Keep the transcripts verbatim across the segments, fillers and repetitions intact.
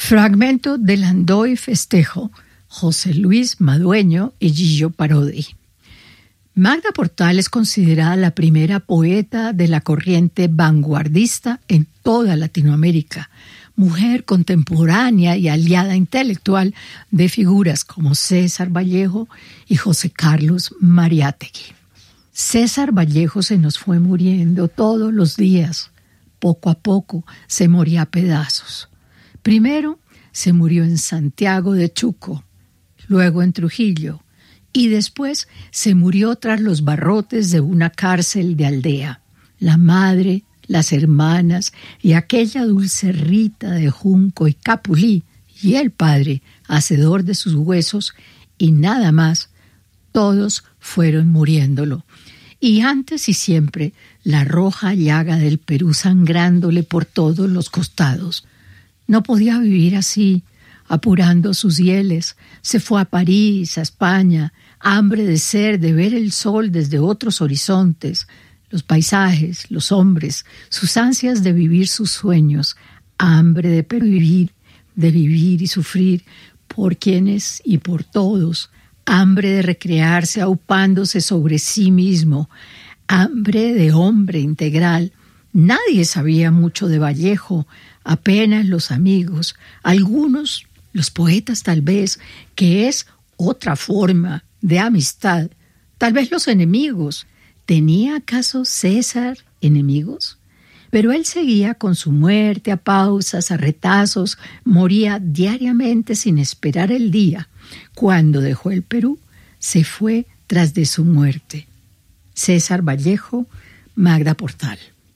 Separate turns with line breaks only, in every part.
Fragmento de Landoy Festejo, José Luis Madueño y Gillo Parodi. Magda Portal es considerada la primera poeta de la corriente vanguardista en toda Latinoamérica, mujer contemporánea y aliada intelectual de figuras como César Vallejo y José Carlos Mariátegui. César Vallejo se nos fue muriendo todos los días. Poco a poco se moría a pedazos. Primero se murió en Santiago de Chuco, luego en Trujillo, y después se murió tras los barrotes de una cárcel de aldea. La madre, las hermanas y aquella dulce Rita de junco y capulí, y el padre, hacedor de sus huesos, y nada más, todos fueron muriéndolo. Y antes y siempre, la roja llaga del Perú sangrándole por todos los costados. No podía vivir así, apurando sus hieles. Se fue a París, a España, hambre de ser, de ver el sol desde otros horizontes, los paisajes, los hombres, sus ansias de vivir sus sueños, hambre de pervivir, de vivir y sufrir por quienes y por todos, hambre de recrearse aupándose sobre sí mismo, hambre de hombre integral. Nadie sabía mucho de Vallejo, apenas los amigos, algunos, los poetas tal vez, que es otra forma de amistad, tal vez los enemigos. ¿Tenía acaso César enemigos? Pero él seguía con su muerte a pausas, a retazos, moría diariamente sin esperar el día. Cuando dejó el Perú, se fue tras de su muerte. César Vallejo, Magda Portal.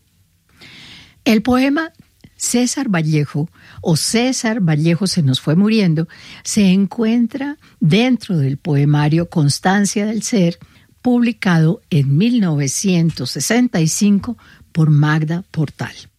El poema César Vallejo o César Vallejo se nos fue muriendo se encuentra dentro del poemario Constancia del Ser, publicado en mil novecientos sesenta y cinco por Magda Portal.